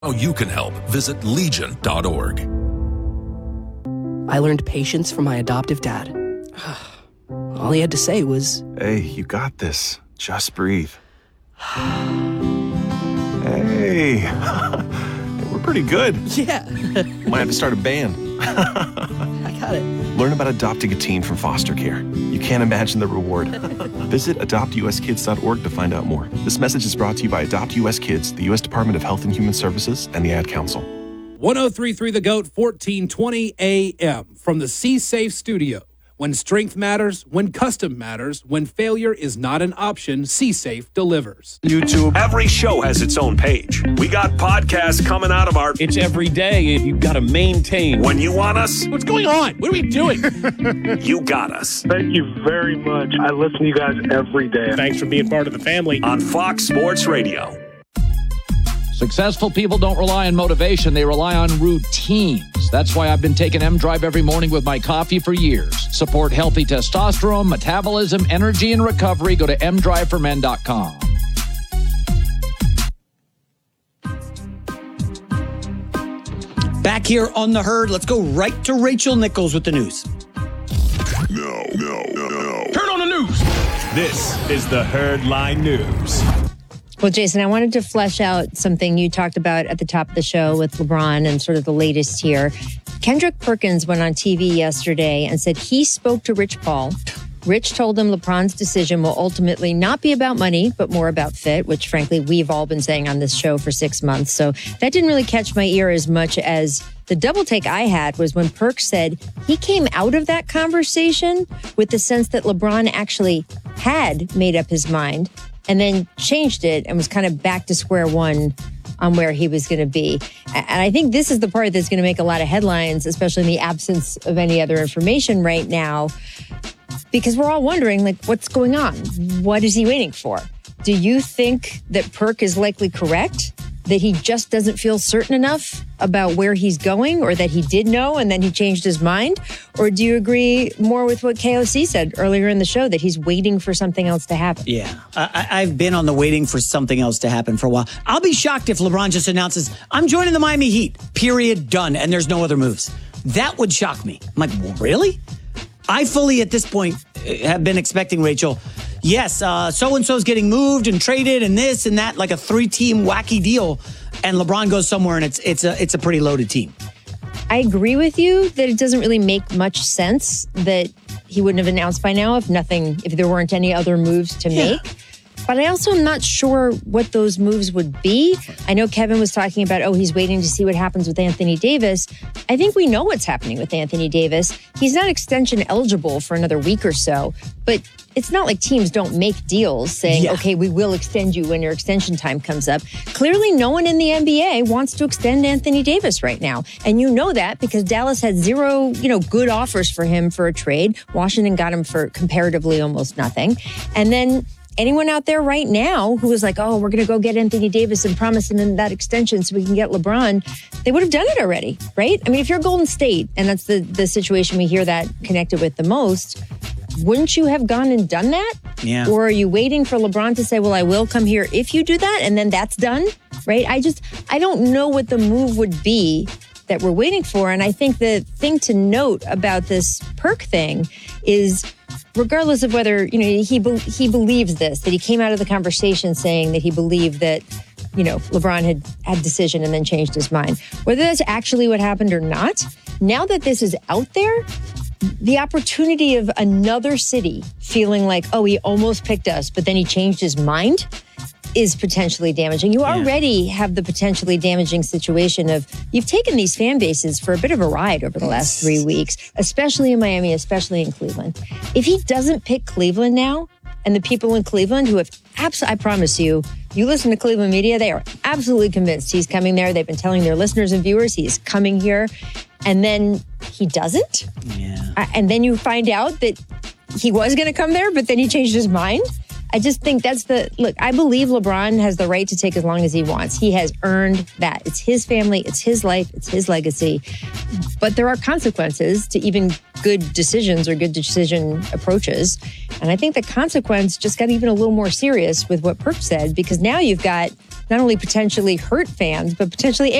How you can help. Visit Legion.org. I learned patience from my adoptive dad. All he had to say was, "Hey, you got this. Just breathe." Hey, we're pretty good. yeah. Might have to start a band. I got it. Learn about adopting a teen from foster care. You can't imagine the reward. Visit adoptuskids.org to find out more. This message is brought to you by Adopt US Kids, the U.S. Department of Health and Human Services, and the Ad Council. 103.3 The GOAT, 1420 AM from the C-Safe studio. When strength matters, when custom matters, when failure is not an option, C-Safe delivers. YouTube. Every show has its own page. We got podcasts coming out of our... It's every day, and you've got to maintain. When you want us... What's going on? What are we doing? You got us. Thank you very much. I listen to you guys every day. Thanks for being part of the family. On Fox Sports Radio. Successful people don't rely on motivation. They rely on routines. That's why I've been taking M-Drive every morning with my coffee for years. Support healthy testosterone, metabolism, energy, and recovery. Go to mdriveformen.com. Back here on The Herd, let's go right to Rachel Nichols with the news. No. Turn on the news. This is the Herd Line News. Well, Jason, I wanted to flesh out something you talked about at the top of the show with LeBron and sort of the latest here. Kendrick Perkins went on TV yesterday and said he spoke to Rich Paul. Rich told him LeBron's decision will ultimately not be about money, but more about fit, which frankly, we've all been saying on this show for 6 months. So that didn't really catch my ear as much as the double take I had was when Perk said he came out of that conversation with the sense that LeBron actually had made up his mind and then changed it and was kind of back to square one on where he was going to be. And I think this is the part that's going to make a lot of headlines, especially in the absence of any other information right now, because we're all wondering, like, what's going on? What is he waiting for? Do you think that Perk is likely correct? That he just doesn't feel certain enough about where he's going, or that he did know and then he changed his mind? Or do you agree more with what KOC said earlier in the show, that he's waiting for something else to happen? Yeah, I've been on the waiting for something else to happen for a while. I'll be shocked if LeBron just announces, I'm joining the Miami Heat, period, done, and there's no other moves. That would shock me. I'm like, well, really? I fully, at this point, have been expecting, Rachel, yes, so-and-so's getting moved and traded and this and that, like a 3-team wacky deal, and LeBron goes somewhere and it's a pretty loaded team. I agree with you that it doesn't really make much sense that he wouldn't have announced by now if there weren't any other moves to make. But I also am not sure what those moves would be. I know Kevin was talking about, he's waiting to see what happens with Anthony Davis. I think we know what's happening with Anthony Davis. He's not extension eligible for another week or so, but it's not like teams don't make deals saying, okay, we will extend you when your extension time comes up. Clearly, no one in the NBA wants to extend Anthony Davis right now. And you know that because Dallas had zero, good offers for him for a trade. Washington got him for comparatively almost nothing. And then anyone out there right now who was like, we're going to go get Anthony Davis and promise him that extension so we can get LeBron, they would have done it already, right? I mean, if you're Golden State, and that's the situation we hear that connected with the most, wouldn't you have gone and done that? Yeah. Or are you waiting for LeBron to say, well, I will come here if you do that, and then that's done, right? I don't know what the move would be that we're waiting for. And I think the thing to note about this Perk thing is, regardless of whether, he believes this, that he came out of the conversation saying that he believed that, LeBron had decision and then changed his mind. Whether that's actually what happened or not, now that this is out there, the opportunity of another city feeling like, he almost picked us, but then he changed his mind is potentially damaging. You already have the potentially damaging situation of you've taken these fan bases for a bit of a ride over the last 3 weeks, especially in Miami, especially in Cleveland. If he doesn't pick Cleveland now, and the people in Cleveland who have I promise you listen to Cleveland media, they are absolutely convinced he's coming there. They've been telling their listeners and viewers he's coming here. And then he doesn't. Yeah. And then you find out that he was going to come there, but then he changed his mind. I just think look, I believe LeBron has the right to take as long as he wants. He has earned that. It's his family, it's his life, it's his legacy. But there are consequences to even good decisions or good decision approaches. And I think the consequence just got even a little more serious with what Perk said, because now you've got not only potentially hurt fans, but potentially